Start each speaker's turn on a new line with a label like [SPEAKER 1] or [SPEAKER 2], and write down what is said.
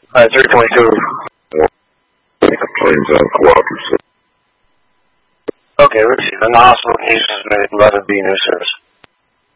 [SPEAKER 1] 322.
[SPEAKER 2] Planes on cooperative.
[SPEAKER 1] Okay, receiving. The hospital needs to let it be new service.